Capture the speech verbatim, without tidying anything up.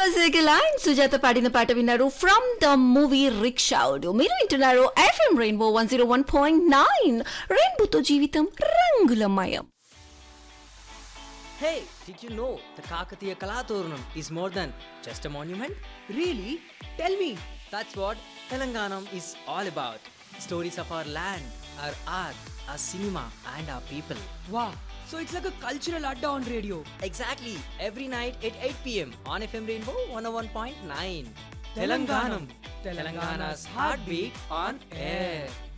Music line Sujatha పాడిన పాట విన్నారు ఫ్రమ్ ద మూవీ రిక్షౌడ్. మీరు వింటున్నారు FM rainbow one zero one point nine. రెయిన్బోతో జీవితం రంగులమయం. Hey, did you know the Kakatiya Kalatooranam is more than just a monument? Really? Tell me. That's what Telanganam is all about. Stories of our land, our art, our cinema and our people. Wow. So it's like a cultural adda on radio. Exactly. Every night at eight p.m. on F M Rainbow one oh one point nine. Telanganam. Telangana's heartbeat on air.